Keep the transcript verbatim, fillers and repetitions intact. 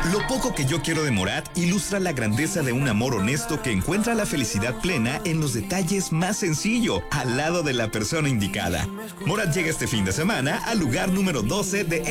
Lo poco que yo quiero de Morat ilustra la grandeza de un amor honesto que encuentra la felicidad plena en los detalles más sencillos, al lado de la persona indicada. Morat llega este fin de semana al lugar número doce de